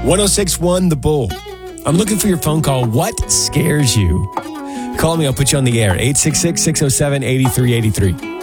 1061 The Bull. I'm looking for your phone call. What scares you? Call me. I'll put you on the air. 866-607-8383.